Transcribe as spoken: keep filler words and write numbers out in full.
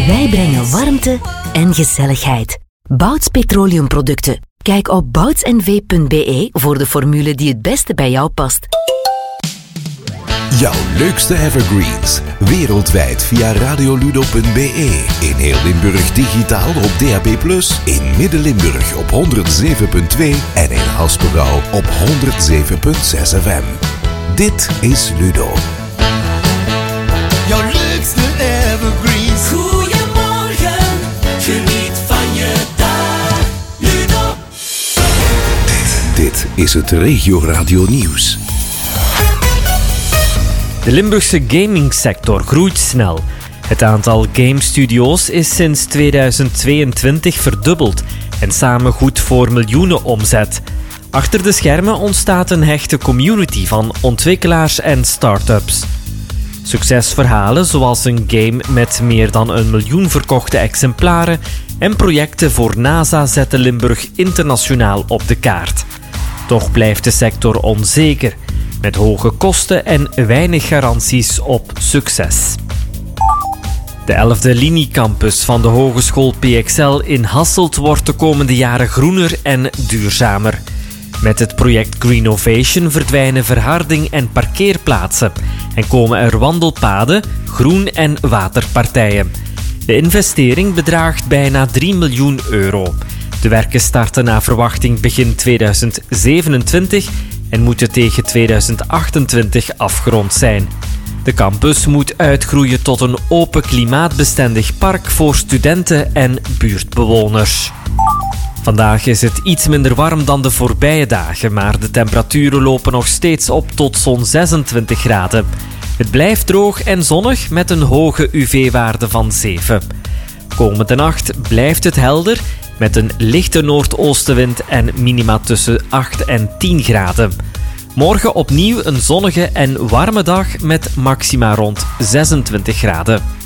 Wij brengen warmte en gezelligheid. Bouts Petroleumproducten. Kijk op bouts n v punt b e voor de formule die het beste bij jou past. Jouw leukste evergreens. Wereldwijd via radioludo punt b e. In heel Limburg digitaal op D A B plus. In Midden-Limburg op honderd zeven punt twee. En in Haspengouw op honderd zeven punt zes F M. Dit is Ludo. Jouw leukste evergreens. Goedemorgen, geniet van je dag. Ludo. Dit, dit is het Regio Radio Nieuws. De Limburgse gamingsector groeit snel. Het aantal gamestudio's is sinds tweeduizend tweeëntwintig verdubbeld en samen goed voor miljoenen omzet. Achter de schermen ontstaat een hechte community van ontwikkelaars en start-ups. Succesverhalen zoals een game met meer dan een miljoen verkochte exemplaren en projecten voor NASA zetten Limburg internationaal op de kaart. Toch blijft de sector onzeker, met hoge kosten en weinig garanties op succes. De elfde liniecampus van de Hogeschool P X L in Hasselt wordt de komende jaren groener en duurzamer. Met het project Greenovation verdwijnen verharding en parkeerplaatsen en komen er wandelpaden, groen- en waterpartijen. De investering bedraagt bijna drie miljoen euro. De werken starten naar verwachting begin tweeduizend zevenentwintig en moeten tegen tweeduizend achtentwintig afgerond zijn. De campus moet uitgroeien tot een open klimaatbestendig park voor studenten en buurtbewoners. Vandaag is het iets minder warm dan de voorbije dagen, maar de temperaturen lopen nog steeds op tot zo'n zesentwintig graden. Het blijft droog en zonnig met een hoge U V-waarde van zeven. Komende nacht blijft het helder met een lichte noordoostenwind en minima tussen acht en tien graden. Morgen opnieuw een zonnige en warme dag met maxima rond zesentwintig graden.